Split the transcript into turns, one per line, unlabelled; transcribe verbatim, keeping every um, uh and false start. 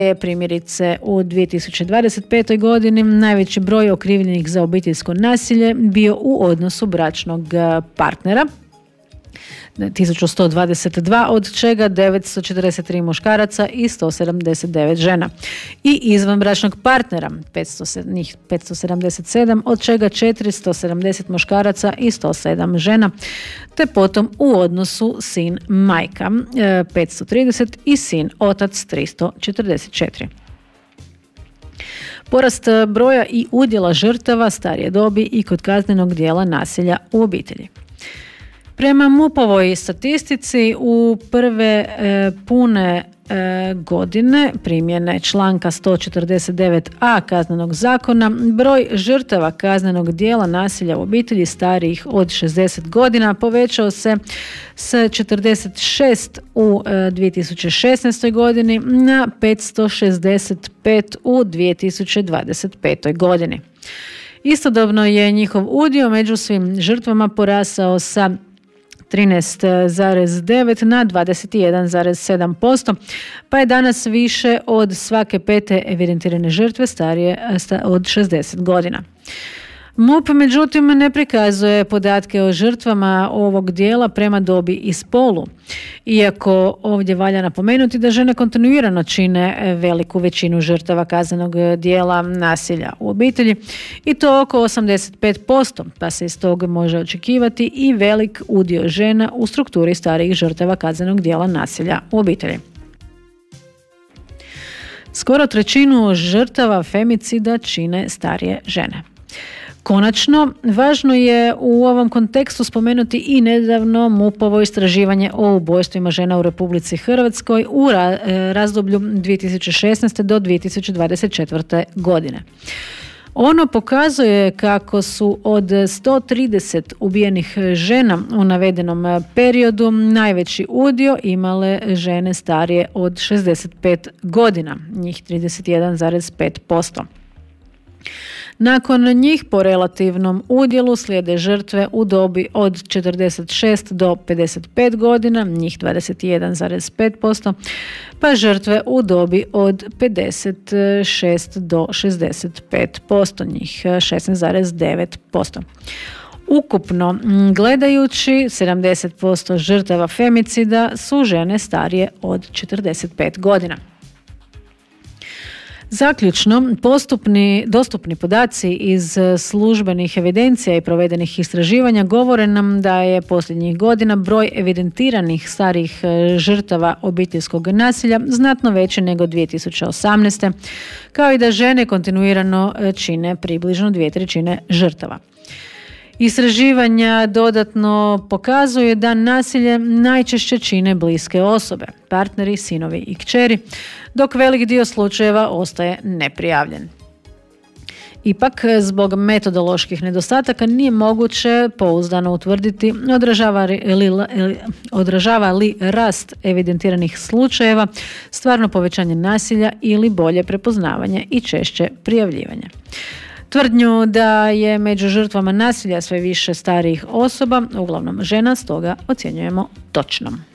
je primjerice u dvije tisuće dvadeset petoj godini najveći broj okrivljenih za obiteljsko nasilje bio u odnosu bračnog partnera, tisuću sto dvadeset dva, od čega devetsto četrdeset tri muškaraca i sto sedamdeset devet žena. I izvanbračnog partnera, petsto, njih petsto sedamdeset sedam, od čega četiristo sedamdeset muškaraca i sto sedam žena. Te potom u odnosu sin majka, petsto trideset, i sin otac, tristo četrdeset četiri. Porast broja i udjela žrtava starije dobi i kod kaznenog djela nasilja u obitelji. Prema MUP-ovoj statistici u prve e, pune e, godine primjene članka sto četrdeset devet a Kaznenog zakona, broj žrtava kaznenog djela nasilja u obitelji starijih od šezdeset godina povećao se s četrdeset šest u e, dvije tisuće šesnaestoj godini na petsto šezdeset pet u dvije tisuće dvadeset petoj godini. Istodobno je njihov udio među svim žrtvama porasao sa trinaest zarez devet na dvadeset jedan zarez sedam posto, pa je danas više od svake pete evidentirane žrtve starije od šezdeset godina. MUP međutim ne prikazuje podatke o žrtvama ovog dijela prema dobi i spolu, iako ovdje valja napomenuti da žene kontinuirano čine veliku većinu žrtava kaznenog dijela nasilja u obitelji, i to oko osamdeset pet posto, pa se iz toga može očekivati i velik udio žena u strukturi starijih žrtava kaznenog dijela nasilja u obitelji. Skoro trećinu žrtava femicida čine starije žene. Konačno, važno je u ovom kontekstu spomenuti i nedavno MUP-ovo istraživanje o ubojstvima žena u Republici Hrvatskoj u razdoblju dvije tisuće šesnaeste do dvije tisuće dvadeset četvrte. godine. Ono pokazuje kako su od sto trideset ubijenih žena u navedenom periodu najveći udio imale žene starije od šezdeset pet godina, njih trideset jedan zarez pet posto. Nakon njih po relativnom udjelu slijede žrtve u dobi od četrdeset šest do pedeset pet godina, njih dvadeset jedan zarez pet posto, pa žrtve u dobi od pedeset šest do šezdeset pet posto, njih šesnaest zarez devet posto. Ukupno gledajući, sedamdeset posto žrtava femicida su žene starije od četrdeset pet godina. Zaključno, postupni, dostupni podaci iz službenih evidencija i provedenih istraživanja govore nam da je posljednjih godina broj evidentiranih starijih žrtava obiteljskog nasilja znatno veći nego dvije tisuće osamnaeste. kao i da žene kontinuirano čine približno dvije trećine žrtava. Istraživanja dodatno pokazuje da nasilje najčešće čine bliske osobe, partneri, sinovi i kćeri, dok velik dio slučajeva ostaje neprijavljen. Ipak, zbog metodoloških nedostataka nije moguće pouzdano utvrditi odražava li, odražava li rast evidentiranih slučajeva stvarno povećanje nasilja ili bolje prepoznavanje i češće prijavljivanje. Tvrdnju da je među žrtvama nasilja sve više starijih osoba, uglavnom žena, stoga ocjenjujemo točnom.